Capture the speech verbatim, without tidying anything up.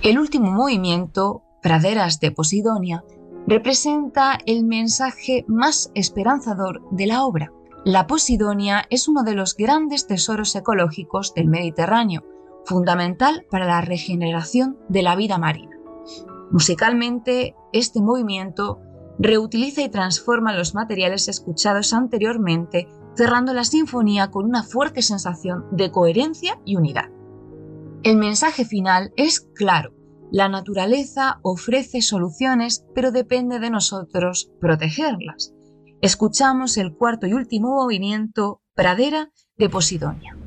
El último movimiento, Praderas de Posidonia, representa el mensaje más esperanzador de la obra. La Posidonia es uno de los grandes tesoros ecológicos del Mediterráneo, fundamental para la regeneración de la vida marina. Musicalmente, este movimiento reutiliza y transforma los materiales escuchados anteriormente, cerrando la sinfonía con una fuerte sensación de coherencia y unidad. El mensaje final es claro: la naturaleza ofrece soluciones, pero depende de nosotros protegerlas. Escuchamos el cuarto y último movimiento, Pradera de Posidonia.